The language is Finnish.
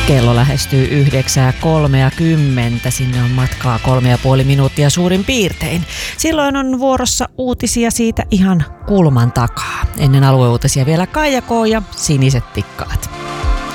Kello lähestyy 9.30. Sinne on matkaa 3,5 minuuttia suurin piirtein. Silloin on vuorossa uutisia siitä ihan kulman takaa. Ennen alueuutisia vielä Kaija K. ja Siniset tikkaat.